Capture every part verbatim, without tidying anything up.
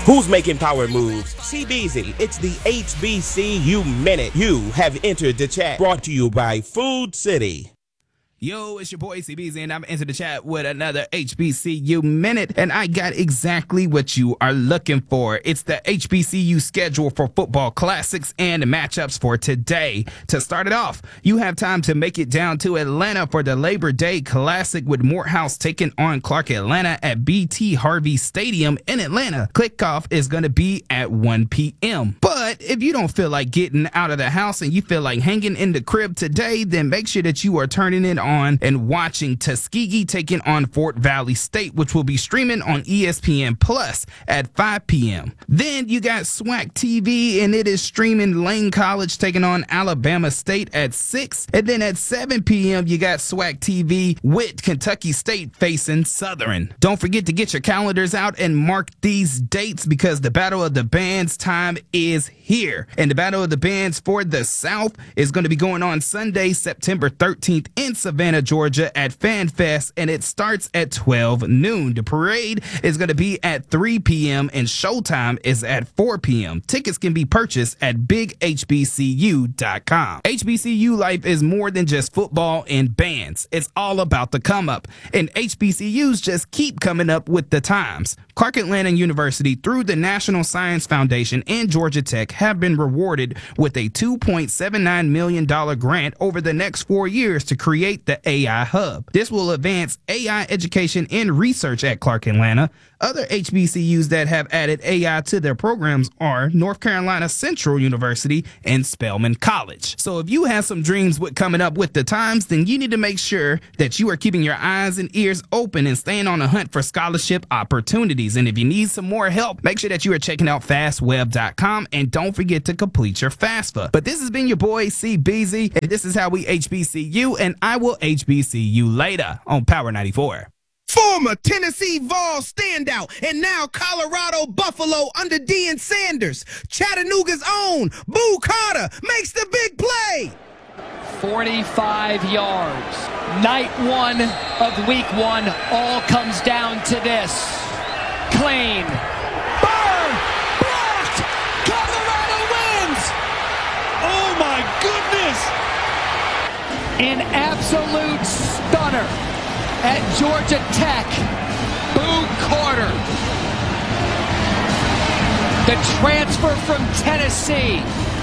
Who's making power moves? C B Z. It's the H B C U Minute. You have entered the chat. Brought to you by Food City. Yo, it's your boy C B Z, and I'm into the chat with another H B C U Minute, and I got exactly what you are looking for. It's the H B C U schedule for football classics and matchups for today. To start it off, you have time to make it down to Atlanta for the Labor Day Classic with Morehouse taking on Clark Atlanta at B T Harvey Stadium in Atlanta. Kickoff is going to be at one p.m. But if you don't feel like getting out of the house and you feel like hanging in the crib today, then make sure that you are turning it on and watching Tuskegee taking on Fort Valley State, which will be streaming on E S P N Plus at five p.m. Then you got SWAC T V, and it is streaming Lane College taking on Alabama State at six. And then at seven p.m. you got SWAC T V with Kentucky State facing Southern. Don't forget to get your calendars out and mark these dates because the Battle of the Bands time is here. And the Battle of the Bands for the South is going to be going on Sunday, September thirteenth in Savannah, Georgia at FanFest, and it starts at twelve noon. The parade is going to be at three p.m. and showtime is at four p.m. Tickets can be purchased at big H B C U dot com. H B C U life is more than just football and bands. It's all about the come up, and H B C Us just keep coming up with the times. Clark Atlanta University, through the National Science Foundation and Georgia Tech, have been rewarded with a two point seven nine million dollars grant over the next four years to create the A I Hub. This will advance A I education and research at Clark Atlanta. Other H B C Us that have added A I to their programs are North Carolina Central University and Spelman College. So if you have some dreams with coming up with the times, then you need to make sure that you are keeping your eyes and ears open and staying on the hunt for scholarship opportunities. And if you need some more help, make sure that you are checking out fast web dot com and don't forget to complete your FAFSA. But this has been your boy C B Z, and this is how we H B C U, and I will H B C you later on Power ninety-four. Former Tennessee Vols standout and now Colorado Buffalo under Deion Sanders, Chattanooga's own Boo Carter makes the big play. forty-five yards. Night one of week one all comes down to this. Clean. Burn! Blocked! Colorado wins! Oh my goodness! An absolute stunner at Georgia Tech. Boo Carter, the transfer from Tennessee,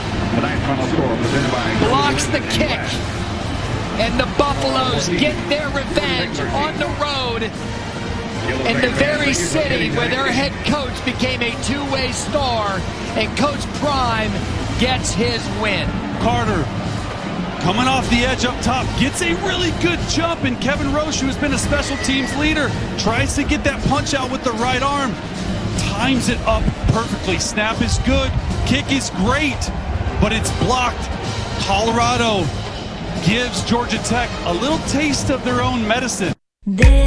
blocks the kick, and the Buffaloes get their revenge on the road in the very city where their head coach became a two-way star, and Coach Prime gets his win. Carter, coming off the edge up top, gets a really good jump, and Kevin Roche, who has been a special teams leader, tries to get that punch out with the right arm, times it up perfectly. Snap is good, kick is great, but it's blocked. Colorado gives Georgia Tech a little taste of their own medicine.